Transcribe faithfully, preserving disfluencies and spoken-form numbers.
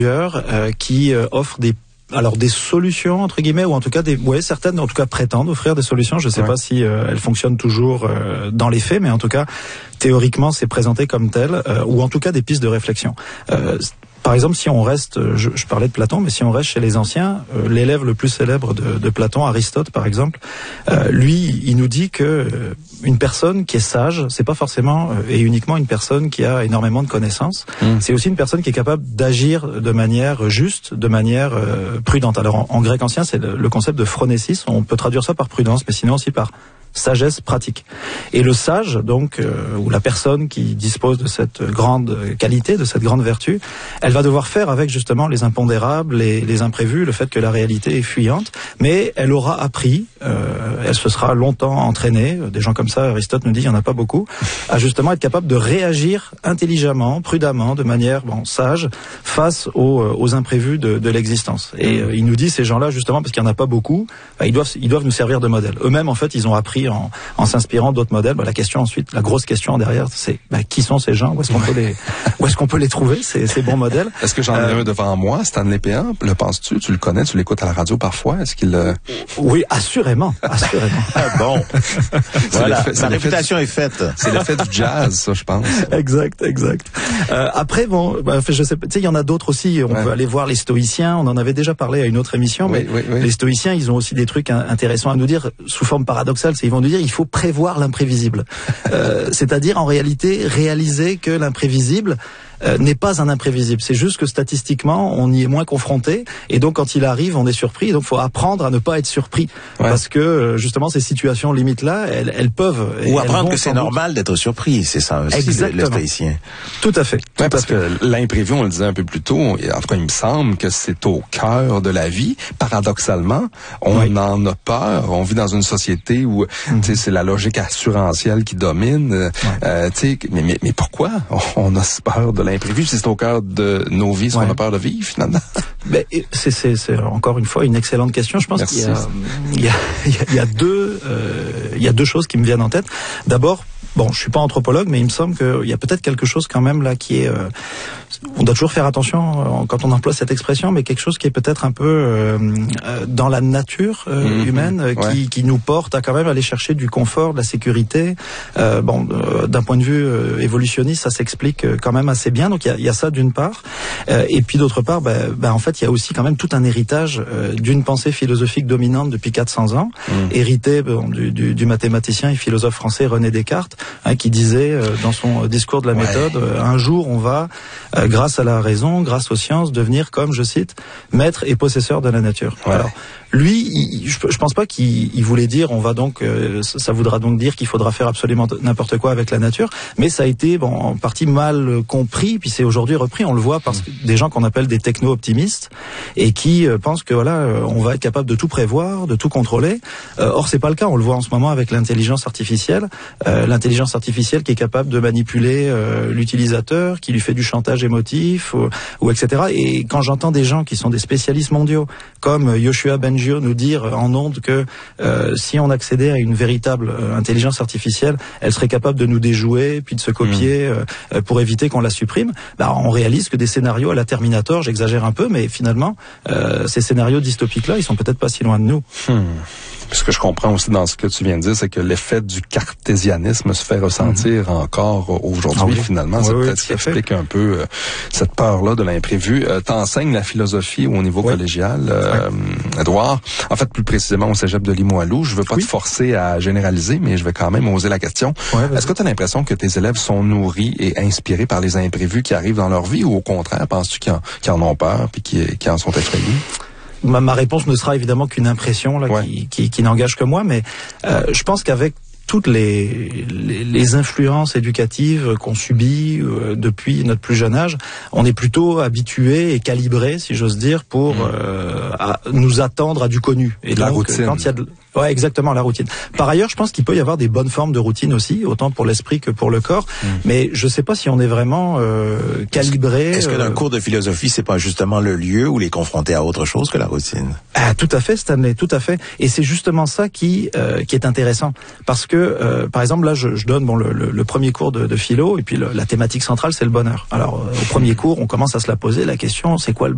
euh, qui euh, offrent des alors des solutions entre guillemets, ou en tout cas des ouais certaines en tout cas prétendent offrir des solutions. Je sais ouais. pas si euh, elles fonctionnent toujours euh, dans les faits, mais en tout cas théoriquement c'est présenté comme tel, euh, ou en tout cas des pistes de réflexion. Euh, Par exemple, si on reste, je, je parlais de Platon, mais si on reste chez les anciens, euh, l'élève le plus célèbre de, de Platon, Aristote par exemple, euh, lui, il nous dit que euh, une personne qui est sage, c'est pas forcément euh, et uniquement une personne qui a énormément de connaissances. Mmh. C'est aussi une personne qui est capable d'agir de manière juste, de manière euh, prudente. Alors en, en grec ancien, c'est le, le concept de phronésis. On peut traduire ça par prudence, mais sinon aussi par sagesse pratique. Et le sage, donc, euh, ou la personne qui dispose de cette grande qualité, de cette grande vertu, elle va devoir faire avec justement les impondérables, les, les imprévus, le fait que la réalité est fuyante, mais elle aura appris, euh, elle se sera longtemps entraînée, des gens comme ça, Aristote nous dit, il n'y en a pas beaucoup, à justement être capable de réagir intelligemment, prudemment, de manière bon, sage, face aux, aux imprévus de, de l'existence. Et euh, il nous dit, ces gens-là, justement, parce qu'il n'y en a pas beaucoup, bah, ils doivent, ils doivent nous servir de modèle. Eux-mêmes, en fait, ils ont appris En, en s'inspirant d'autres modèles. Bah, la question ensuite, la grosse question derrière, c'est bah, qui sont ces gens? Où est-ce qu'on peut les, où est-ce qu'on peut les trouver ces, ces bons modèles? Est-ce que j'en ai euh, un devant moi, Stanley Péan? Le penses-tu? Tu le connais? Tu l'écoutes à la radio parfois? Est-ce qu'il euh... Oui, assurément, assurément. Ah bon. Voilà, sa réputation du... est faite. C'est l'effet du jazz, ça, je pense. Exact, exact. Euh, après, bon, bah, je sais, tu sais, il y en a d'autres aussi. On ouais. peut aller voir les stoïciens. On en avait déjà parlé à une autre émission, oui, mais oui, oui. les stoïciens, ils ont aussi des trucs intéressants à nous dire sous forme paradoxale. C'est ils vont nous dire il faut prévoir l'imprévisible. Euh, c'est-à-dire en réalité réaliser que l'imprévisible Euh, n'est pas un imprévisible. C'est juste que statistiquement, on y est moins confronté, et donc quand il arrive, on est surpris. Et donc, faut apprendre à ne pas être surpris, ouais. parce que justement, ces situations limites-là, elles, elles peuvent. Ou apprendre que c'est normal d'être surpris. C'est ça aussi le, le stoïcien. Tout à fait. Ouais, parce que l'imprévu, on le disait un peu plus tôt. En tout cas, il me semble que c'est au cœur de la vie. Paradoxalement, on ouais. en a peur. On vit dans une société où, mm-hmm. tu sais, c'est la logique assurantielle qui domine. Ouais. Euh, tu sais, mais, mais mais pourquoi on a peur de l'imprévu, si c'est au cœur de nos vies, si ouais. on a peur de vivre, finalement? Ben, c'est, c'est, c'est encore une fois une excellente question. Je pense Merci. qu'il y a, il y a, il y a, il y a deux, euh, il y a deux choses qui me viennent en tête. D'abord, bon, je suis pas anthropologue, mais il me semble qu'il y a peut-être quelque chose quand même là qui est, euh, on doit toujours faire attention euh, quand on emploie cette expression, mais quelque chose qui est peut-être un peu euh, euh, dans la nature euh, mmh, humaine, euh, ouais. qui, qui nous porte à quand même aller chercher du confort, de la sécurité. Euh, bon, euh, d'un point de vue euh, évolutionniste, ça s'explique euh, quand même assez bien. Donc il y a, il y a ça d'une part, euh, et puis d'autre part, bah, bah, en fait, il y a aussi quand même tout un héritage euh, d'une pensée philosophique dominante depuis quatre cents ans, mmh. hérité bon, du, du, du mathématicien et philosophe français René Descartes. Hein, qui disait euh, dans son discours de la ouais. méthode, euh, un jour on va, euh, grâce à la raison, grâce aux sciences, devenir comme, je cite, maître et possesseur de la nature. Ouais. Alors, lui, il, je, je pense pas qu'il il voulait dire, on va donc, euh, ça voudra donc dire qu'il faudra faire absolument n'importe quoi avec la nature, mais ça a été bon, en partie mal compris, puis c'est aujourd'hui repris, on le voit parce que des gens qu'on appelle des techno-optimistes et qui euh, pensent que voilà, euh, on va être capable de tout prévoir, de tout contrôler. Euh, or, c'est pas le cas. On le voit en ce moment avec l'intelligence artificielle, euh, l'intelligence artificielle qui est capable de manipuler euh, l'utilisateur, qui lui fait du chantage émotif, ou, ou et cetera. Et quand j'entends des gens qui sont des spécialistes mondiaux, comme Yoshua Bengio nous dire en ondes que euh, si on accédait à une véritable euh, intelligence artificielle, elle serait capable de nous déjouer, puis de se copier mmh. euh, pour éviter qu'on la supprime, bah, on réalise que des scénarios à la Terminator, j'exagère un peu, mais finalement, euh, ces scénarios dystopiques-là, ils sont peut-être pas si loin de nous. Mmh. Ce que je comprends aussi dans ce que tu viens de dire, c'est que l'effet du cartésianisme se fait ressentir mmh. encore aujourd'hui, ah oui. finalement. Oui, c'est oui, peut-être ce qui explique un peu euh, cette peur-là de l'imprévu. Euh, t'enseignes la philosophie au niveau oui. collégial, euh, oui. Édouard. En fait, plus précisément au cégep de Limoilou. Je veux pas oui. te forcer à généraliser, mais je vais quand même oser la question. Ouais, Est-ce que tu as l'impression que tes élèves sont nourris et inspirés par les imprévus qui arrivent dans leur vie, ou au contraire, penses-tu qu'ils en, qu'ils en ont peur puis qu'ils, qu'ils en sont effrayés? Ma, ma réponse ne sera évidemment qu'une impression là, ouais. qui, qui, qui n'engage que moi, mais euh, je pense qu'avec toutes les, les, les influences éducatives qu'on subit euh, depuis notre plus jeune âge, on est plutôt habitué et calibré, si j'ose dire, pour mmh. euh, à nous attendre à du connu. Et la donc, routine. Quand il y a de... Ouais, exactement, la routine. Par ailleurs, je pense qu'il peut y avoir des bonnes formes de routine aussi, autant pour l'esprit que pour le corps. Mmh. Mais je sais pas si on est vraiment euh, calibré. Est-ce que dans euh... un cours de philosophie, c'est pas justement le lieu où les confronter à autre chose que la routine? Ah, tout à fait, Stanley, tout à fait. Et c'est justement ça qui euh, qui est intéressant, parce que euh, par exemple là, je, je donne bon le, le, le premier cours de, de philo, et puis le, la thématique centrale, c'est le bonheur. Alors euh, au premier cours, on commence à se la poser la question, c'est quoi le